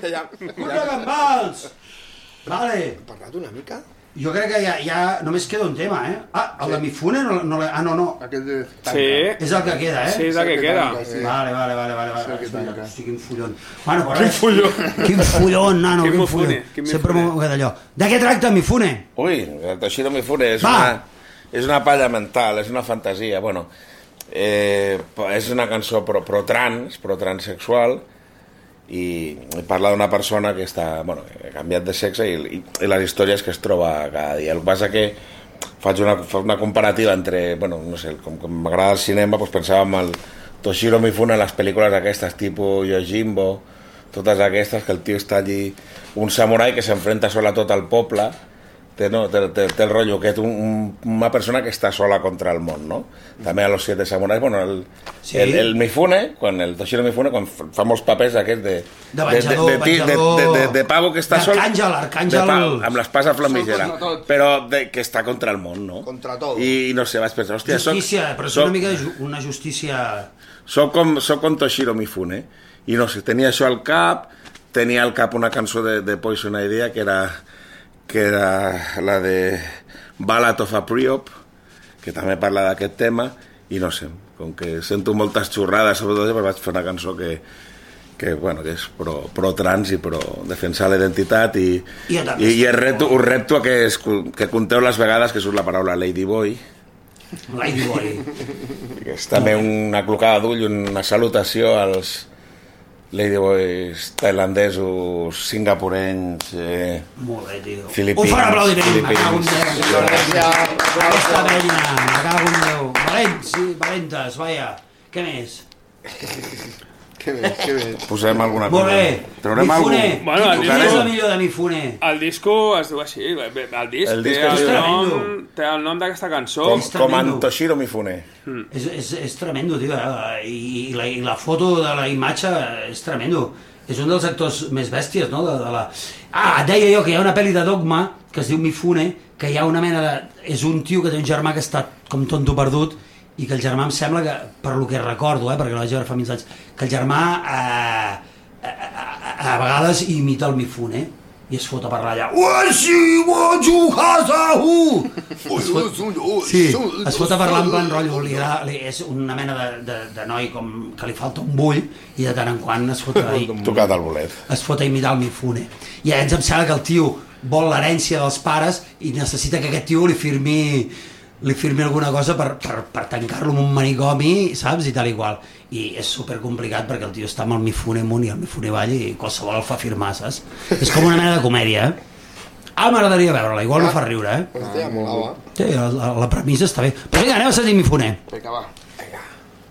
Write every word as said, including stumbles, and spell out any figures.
Escolta, Gambals! Vale. Hem parlat una mica? Jo crec que ja, ja només queda un tema, eh? Ah, el sí. de Mifune no, no... Ah, no, no. Aquest de tanca. Sí. És el que queda, eh? Sí, és el que queda. Tanca, sí. Vale, vale, vale, vale. vale. Sí, Mira, hosti, quin follon. Bueno, però Quin res. follon. Quin follon, nano, Quin quin Mifune, follon. quin Sempre Mifune. m'ho queda allò. De què tracta Mifune? Ui, el Toshiro Mifune és Va. una, és una palla mental, és una fantasia. Bueno, eh, és una cançó pro, pro trans, pro transexual, i parla d'una persona que està, bueno, que ha canviat de sexe i, i, i les històries que es troba cada dia. El que passa que faig una, una comparativa entre, bueno, no sé, com que m'agrada el cinema, doncs pensava en el Toshiro Mifune en les pel·lícules aquestes, tipus Yojimbo, totes aquestes, que el tio està allí, un samurai que s'enfrenta sola a tot el poble, té, no, té, té, té el rotllo aquest, un, un, una persona que està sola contra el món, no? També a los siete samurais, bueno, el, Sí. el, el Mifune, quan el Toshiro Mifune, quan fa molts papers aquests de, De venjador, de, de, de, de, de, de, de pavo que està sol, Arcàngel, Arcàngel. de pavo, amb l'espasa flamígera, Sol contra tot. però de, que està contra el món, no? Contra tot. I, i no sé, vaig pensar, hòstia, Justícia, soc, però és soc, una mica de ju- una justícia... soc, com, soc com Toshiro Mifune, i no sé, tenia això al cap, tenia al cap una cançó de, de Poison Idea, que era, que era la de Ballad of a Priop, que també parla d'aquest tema, i no sé, com que sento moltes xorrades sobre tot això, vaig fer una cançó que, que, bueno, que és pro, pro trans i pro defensar la identitat i, I i, jo també i us repto, us repto a que, es, que conteu les vegades que surt la paraula Ladyboy, Ladyboy. que és també una clocada d'ull, una salutació als Ladyboys tailandesos, singapurenys, eh, Molt bé, tio. Filipins, Un fort aplaudiment, me filipins. cago en Déu. Aquesta vella, me cago en Déu. Valents, sí, valentes, vaja. Què més? Que bé, que bé. posem alguna Molt cosa. bé. Traurem Mifune. algú. Bueno, el Quin disco- és el millor de Mifune? El disco es diu així, el disc, El disc té, es el diu- nom, té el nom d'aquesta cançó. Com, És com en tremendo. Toshiro Mifune. És, és, és tremendo, tio. Eh? I, i, la, I la foto de la imatge és tremendo. És un dels actors més bèsties, no? De, de la... Ah, et deia jo que hi ha una pel·li de Dogma que es diu Mifune, que hi ha una mena de... És un tio que té un germà que està com tonto perdut i que el germà em sembla que, per lo que recordo, eh, perquè la vaig veure fa mil anys, que el germà eh, a, a, a vegades imita el Mifune i es fot a parlar allà. Uashi waju hasahu! Es fot, sí, es fot a parlar en plan rotllo, li, agrada- li, és una mena de, de, de noi com que li falta un bull i de tant en quant es fot a, Tocat al bolet. es fot a imitar el Mifune. I ens em sembla que el tio vol l'herència dels pares i necessita que aquest tio li firmi li firmi alguna cosa per, per, per tancar-lo en un manicomi, saps? I tal i qual. I és supercomplicat perquè el tio està amb el Mifune amunt i el Mifune avall i qualsevol el fa firmar, saps? És com una mena de comèdia, eh? Ah, m'agradaria veure-la, igual no fa riure, eh? Hòstia, molava. Sí, la, la, la premissa està bé. Però vinga, anem a sentir Mifune. Vinga, va.